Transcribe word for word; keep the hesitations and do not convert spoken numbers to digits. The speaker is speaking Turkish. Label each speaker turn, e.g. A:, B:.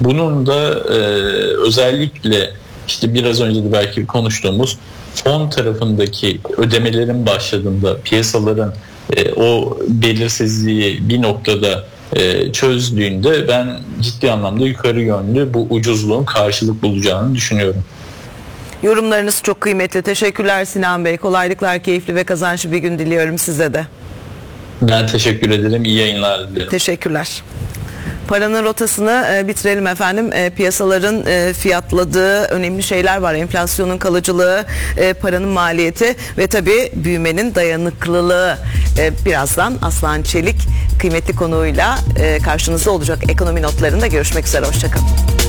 A: Bunun da e, özellikle işte biraz önce de belki konuştuğumuz fon tarafındaki ödemelerin başladığında piyasaların e, o belirsizliği bir noktada e, çözdüğünde ben ciddi anlamda yukarı yönlü bu ucuzluğun karşılık bulacağını düşünüyorum.
B: Yorumlarınız çok kıymetli. Teşekkürler Sinan Bey. Kolaylıklar, keyifli ve kazançlı bir gün diliyorum size de.
A: Ben teşekkür ederim. İyi yayınlar diliyorum.
B: Teşekkürler. Paranın rotasını e, bitirelim efendim. E, piyasaların e, fiyatladığı önemli şeyler var. Enflasyonun kalıcılığı, e, paranın maliyeti ve tabii büyümenin dayanıklılığı. E, birazdan Aslan Çelik kıymetli konuğuyla e, karşınızda olacak. Ekonomi notlarında görüşmek üzere. Hoşçakalın.